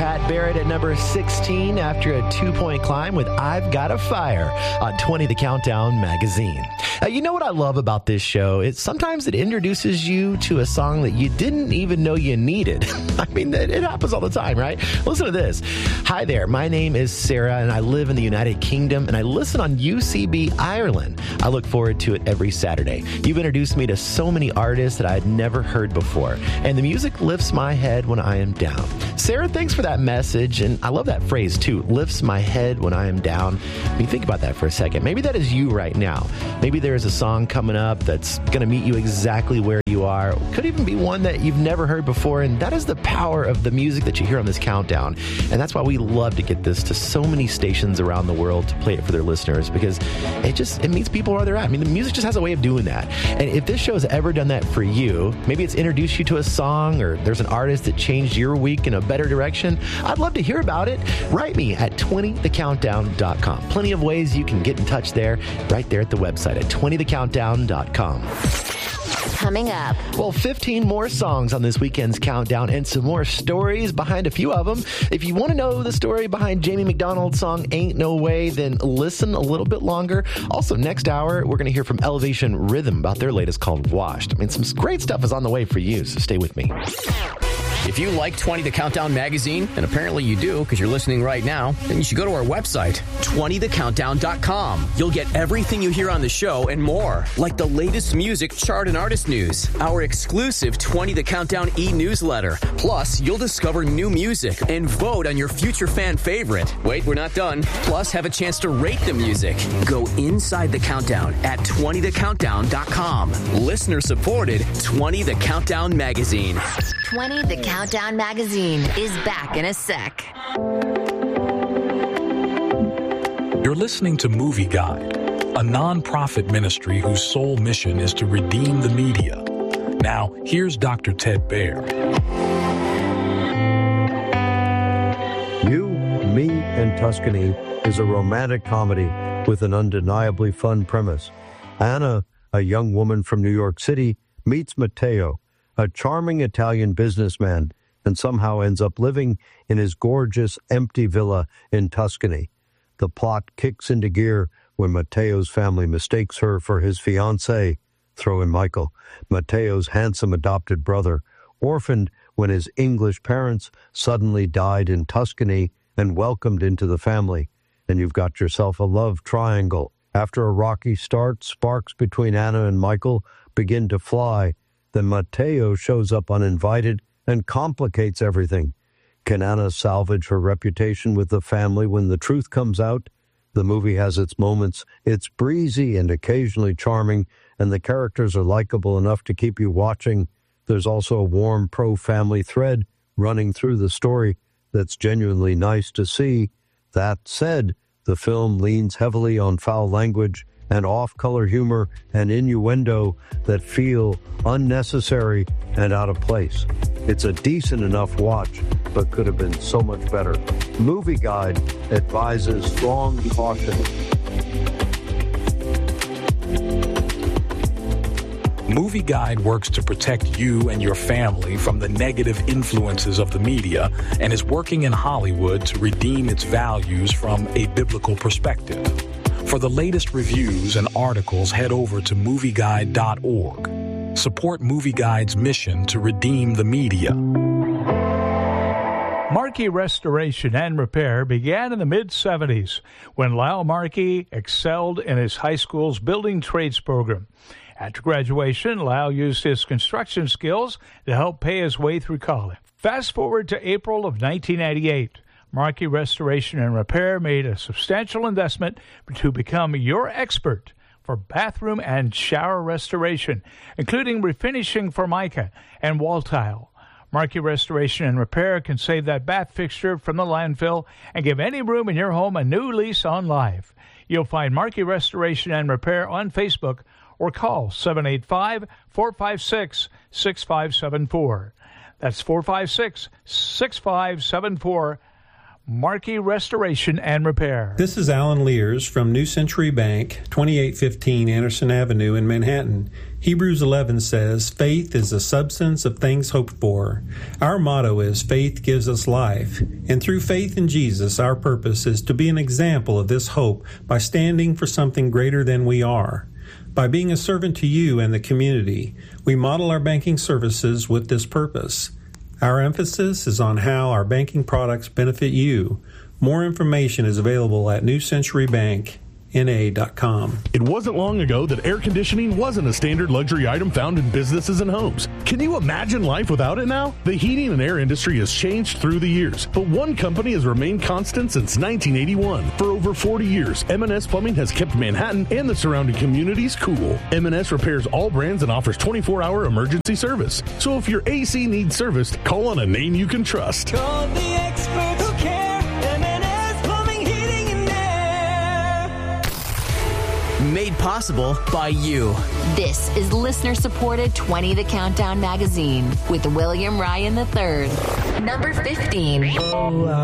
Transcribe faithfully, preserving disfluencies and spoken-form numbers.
Pat Barrett at number sixteen after a two-point climb with I've Got a Fire on twenty The Countdown magazine. Uh, you know what I love about this show? It's sometimes it introduces you to a song that you didn't even know you needed. I mean, it, it happens all the time, right? Listen to this. Hi there. My name is Sarah, and I live in the United Kingdom, and I listen on U C B Ireland. I look forward to it every Saturday. You've introduced me to so many artists that I had never heard before, and the music lifts my head when I am down. Sarah, thanks for that message, and I love that phrase, too, lifts my head when I am down. I mean, think about that for a second. Maybe that is you right now. Maybe there is a song coming up that's going to meet you exactly where you are. Could even be one that you've never heard before, and that is the power of the music that you hear on this countdown. And that's why we love to get this to so many stations around the world to play it for their listeners, because it just, it meets people where they're at. I mean, the music just has a way of doing that. And if this show has ever done that for you, maybe it's introduced you to a song, or there's an artist that changed your week in a better direction, I'd love to hear about it. Write me at twenty the countdown dot com. Plenty of ways you can get in touch there, right there at the website at twenty the countdown dot com. Coming up. Well, fifteen more songs on this weekend's countdown and some more stories behind a few of them. If you want to know the story behind Jamie McDonald's song Ain't No Way, then listen a little bit longer. Also, next hour, we're going to hear from Elevation Rhythm about their latest called Washed. I mean, some great stuff is on the way for you, so stay with me. If you like twenty The Countdown magazine, and apparently you do because you're listening right now, then you should go to our website, twenty the countdown dot com. You'll get everything you hear on the show and more, like the latest music, chart, and artist news, our exclusive twenty The Countdown e-newsletter. Plus, you'll discover new music and vote on your future fan favorite. Wait, we're not done. Plus, have a chance to rate the music. Go inside the countdown at twenty the countdown dot com. Listener-supported twenty The Countdown magazine. twenty The Countdown magazine is back in a sec. You're listening to Movie Guide, a non-profit ministry whose sole mission is to redeem the media. Now, here's Doctor Ted Baer. You, Me, and Tuscany is a romantic comedy with an undeniably fun premise. Anna, a young woman from New York City, meets Matteo, a charming Italian businessman, and somehow ends up living in his gorgeous, empty villa in Tuscany. The plot kicks into gear when Matteo's family mistakes her for his fiancé. Throw in Michael, Matteo's handsome adopted brother, orphaned when his English parents suddenly died in Tuscany and welcomed into the family. And you've got yourself a love triangle. After a rocky start, sparks between Anna and Michael begin to fly. Then Matteo shows up uninvited and complicates everything. Can Anna salvage her reputation with the family when the truth comes out? The movie has its moments. It's breezy and occasionally charming, and the characters are likable enough to keep you watching. There's also a warm pro-family thread running through the story that's genuinely nice to see. That said, the film leans heavily on foul language and off-color humor and innuendo that feel unnecessary and out of place. It's a decent enough watch, but could have been so much better. Movie Guide advises strong caution. Movie Guide works to protect you and your family from the negative influences of the media and is working in Hollywood to redeem its values from a biblical perspective. For the latest reviews and articles, head over to movie guide dot org. Support Movie Guide's mission to redeem the media. Markey Restoration and Repair began in the mid seventies when Lyle Markey excelled in his high school's building trades program. After graduation, Lyle used his construction skills to help pay his way through college. Fast forward to April of nineteen ninety-eight. Markey Restoration and Repair made a substantial investment to become your expert for bathroom and shower restoration, including refinishing Formica and wall tile. Markey Restoration and Repair can save that bath fixture from the landfill and give any room in your home a new lease on life. You'll find Markey Restoration and Repair on Facebook or call seven eight five, four five six, six five seven four. That's four five six, six five seven four. Markey Restoration and Repair. This is Alan Lears from New Century Bank, twenty-eight fifteen Anderson Avenue in Manhattan. Hebrews eleven says, faith is the substance of things hoped for. Our motto is, faith gives us life. And through faith in Jesus, our purpose is to be an example of this hope by standing for something greater than we are. By being a servant to you and the community, we model our banking services with this purpose. Our emphasis is on how our banking products benefit you. More information is available at new century bank N A dot com. It wasn't long ago that air conditioning wasn't a standard luxury item found in businesses and homes. Can you imagine life without it now? The heating and air industry has changed through the years, but one company has remained constant since nineteen eighty-one. For over forty years, M and S Plumbing has kept Manhattan and the surrounding communities cool. M and S repairs all brands and offers twenty-four hour emergency service. So if your A C needs serviced, call on a name you can trust. Call the experts who care. M and S Plumbing, Heating, and Air. Made possible by you. This is listener-supported twenty The Countdown magazine with William Ryan the third. Number fifteen. Oh, uh,